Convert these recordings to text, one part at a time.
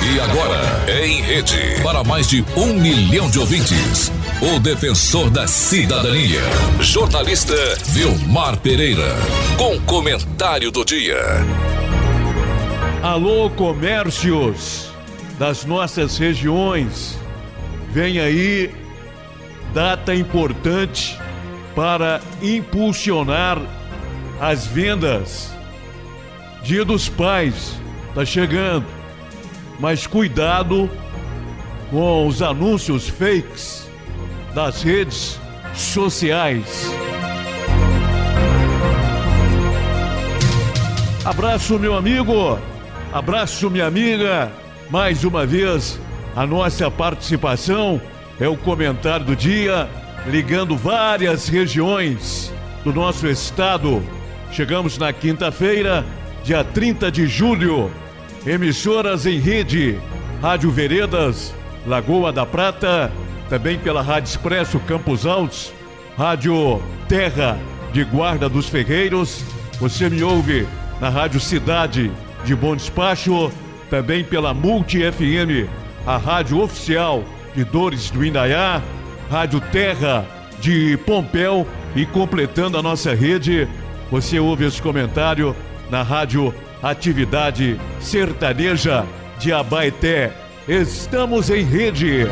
E agora, em rede, para mais de 1 milhão de ouvintes, o defensor da cidadania, jornalista Vilmar Pereira, com comentário do dia. Alô, comércios das nossas regiões, vem aí data importante para impulsionar as vendas. Dia dos Pais está chegando, mas cuidado com os anúncios fakes das redes sociais. Abraço, meu amigo, abraço, minha amiga. Mais uma vez, a nossa participação é o comentário do dia, ligando várias regiões do nosso estado. Chegamos na quinta-feira, dia 30 de julho. Emissoras em rede, Rádio Veredas, Lagoa da Prata, também pela Rádio Expresso Campos Altos, Rádio Terra de Guarda dos Ferreiros. Você me ouve na Rádio Cidade de Bom Despacho, também pela Multi FM, a rádio oficial de Dores do Indaiá, Rádio Terra de Pompéu, e completando a nossa rede, você ouve esse comentário na Rádio Atividade Sertaneja de Abaeté. Estamos em rede.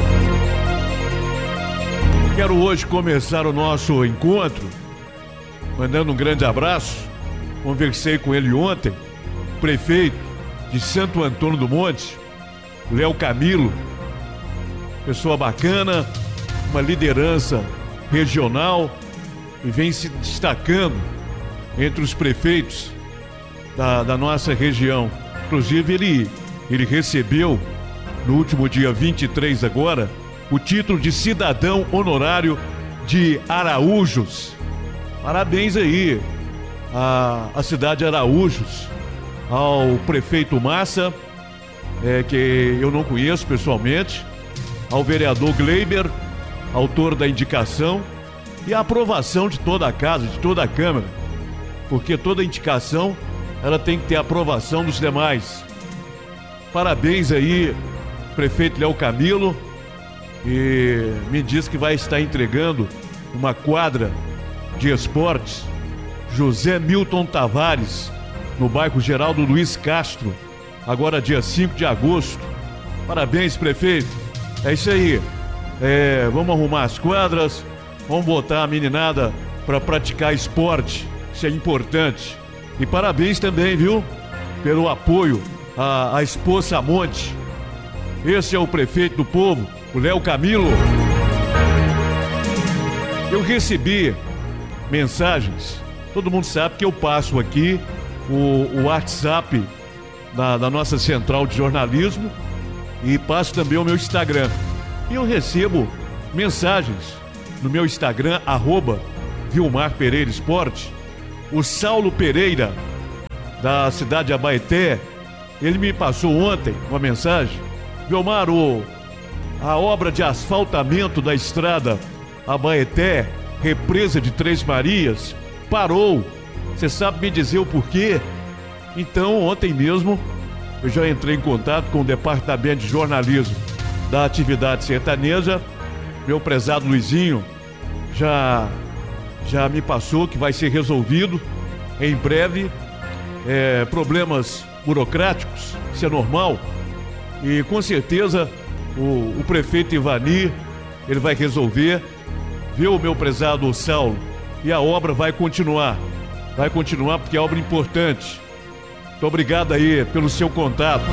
Quero hoje começar o nosso encontro mandando um grande abraço. Conversei com ele ontem, prefeito de Santo Antônio do Monte, Léo Camilo, pessoa bacana, uma liderança regional e vem se destacando entre os prefeitos da nossa região. Inclusive ele recebeu no último dia 23 agora o título de cidadão honorário de Araújos. Parabéns aí a cidade de Araújos, ao prefeito Massa, que eu não conheço pessoalmente, ao vereador Gleiber, autor da indicação, e a aprovação de toda a casa, de toda a Câmara, porque toda indicação ela tem que ter a aprovação dos demais. Parabéns aí, prefeito Léo Camilo, e me diz que vai estar entregando uma quadra de esportes José Milton Tavares, no bairro Geraldo Luiz Castro, agora dia 5 de agosto. Parabéns, prefeito. É isso aí. Vamos arrumar as quadras, vamos botar a meninada para praticar esporte, isso é importante. E parabéns também, viu, pelo apoio à Expo Samonte. Esse é o prefeito do povo, o Léo Camilo. Eu recebi mensagens, todo mundo sabe que eu passo aqui o WhatsApp da nossa central de jornalismo e passo também o meu Instagram. E eu recebo mensagens no meu Instagram, @Vilmar Pereira Esporte. O Saulo Pereira, da cidade de Abaeté, ele me passou ontem uma mensagem: Vilmar, a obra de asfaltamento da estrada Abaeté, Represa de Três Marias, parou. Você sabe me dizer o porquê? Então, ontem mesmo, eu já entrei em contato com o Departamento de Jornalismo da Atividade Sertaneja. Meu prezado Luizinho já me passou que vai ser resolvido em breve. Problemas burocráticos, isso é normal. E com certeza o prefeito Ivani, ele vai resolver, viu, meu prezado Saulo? E a obra vai continuar porque é obra importante. Muito obrigado aí pelo seu contato.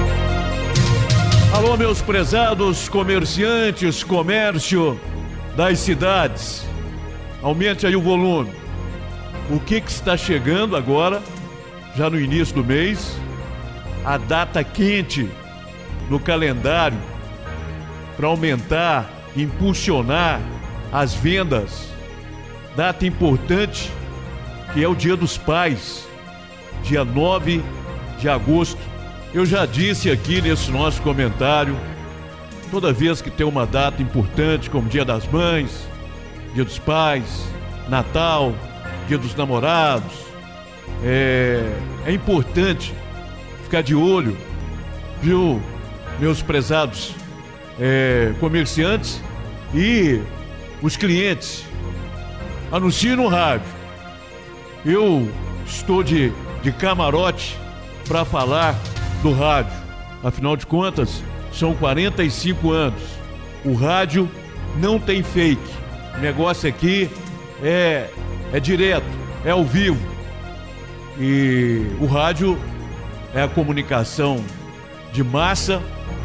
Alô, meus prezados comerciantes, comércio das cidades, aumente aí o volume. O que está chegando agora, já no início do mês, a data quente no calendário para aumentar, impulsionar as vendas. Data importante, que é o Dia dos Pais, dia 9 de agosto. Eu já disse aqui nesse nosso comentário, toda vez que tem uma data importante, como Dia das Mães, Dia dos Pais, Natal, Dia dos Namorados, é importante ficar de olho, viu, meus prezados comerciantes e os clientes. Anuncie no rádio. Eu estou de camarote para falar do rádio. Afinal de contas, são 45 anos. O rádio não tem fake. O negócio aqui é direto, é ao vivo. E o rádio é a comunicação de massa,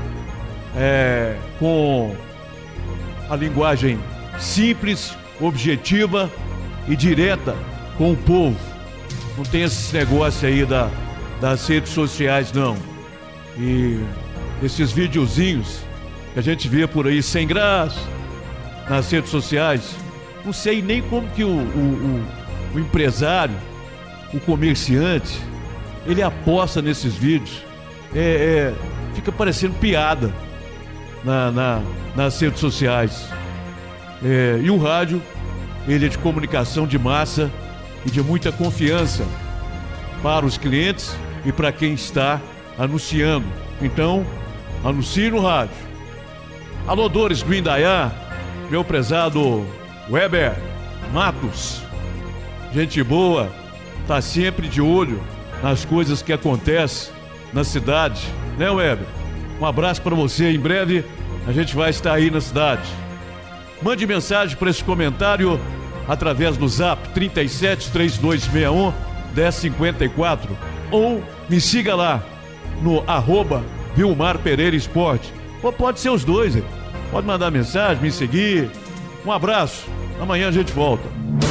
com a linguagem simples, objetiva e direta com o povo. Não tem esses negócios aí das redes sociais, não. E esses videozinhos que a gente vê por aí sem graça nas redes sociais, não sei nem como que o empresário, o comerciante, ele aposta nesses vídeos. Fica parecendo piada nas redes sociais. E o rádio, ele é de comunicação de massa e de muita confiança para os clientes e para quem está anunciando. Então, anuncie no rádio. Alô, Dores do Indaiá, meu prezado Weber Matos, gente boa, tá sempre de olho nas coisas que acontecem na cidade, né, Weber? Um abraço para você. Em breve a gente vai estar aí na cidade. Mande mensagem para esse comentário através do Zap 37 3261 1054 ou me siga lá no @Vilmar Pereira Esporte. Ou pode ser os dois, hein? Pode mandar mensagem, me seguir. Um abraço. Amanhã a gente volta.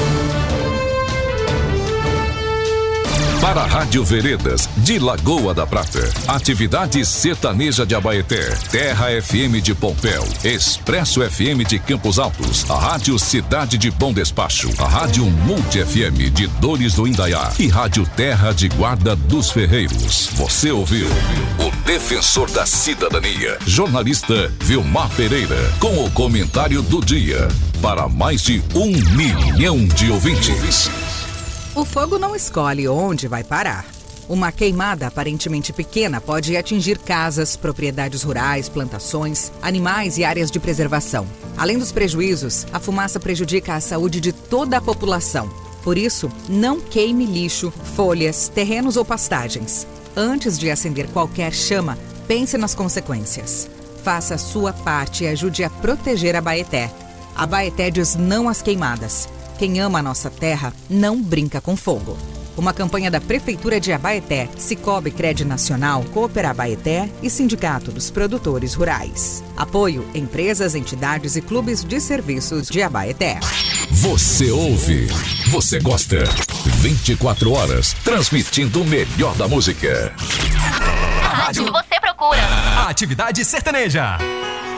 Para a Rádio Veredas de Lagoa da Prata, Atividade Sertaneja de Abaeté, Terra FM de Pompéu, Expresso FM de Campos Altos, a Rádio Cidade de Bom Despacho, a Rádio Multi FM de Dores do Indaiá e Rádio Terra de Guarda dos Ferreiros. Você ouviu o Defensor da Cidadania, jornalista Vilmar Pereira, com o comentário do dia, para mais de 1 milhão de ouvintes. O fogo não escolhe onde vai parar. Uma queimada aparentemente pequena pode atingir casas, propriedades rurais, plantações, animais e áreas de preservação. Além dos prejuízos, a fumaça prejudica a saúde de toda a população. Por isso, não queime lixo, folhas, terrenos ou pastagens. Antes de acender qualquer chama, pense nas consequências. Faça a sua parte e ajude a proteger a Abaeté. A Abaeté diz não às queimadas. Quem ama a nossa terra não brinca com fogo. Uma campanha da Prefeitura de Abaeté, Cicobi Cred Nacional, Coopera Abaeté e Sindicato dos Produtores Rurais. Apoio: empresas, entidades e clubes de serviços de Abaeté. Você ouve, você gosta. 24 horas, transmitindo o melhor da música. A rádio que você procura. A Atividade Sertaneja.